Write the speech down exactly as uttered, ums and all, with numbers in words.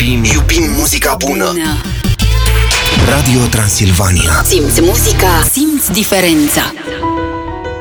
Iubim, iubim muzica bună. bună. Radio Transilvania. Simți muzica, simți diferența.